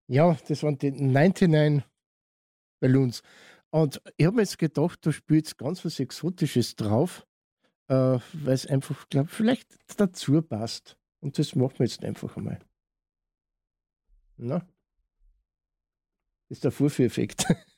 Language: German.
Ja, das waren die 99 Balloons. Und ich habe mir jetzt gedacht, da spielt jetzt ganz was Exotisches drauf, weil es einfach, glaube vielleicht dazu passt. Und das machen wir jetzt einfach einmal. Na, ist der Vorführeffekt.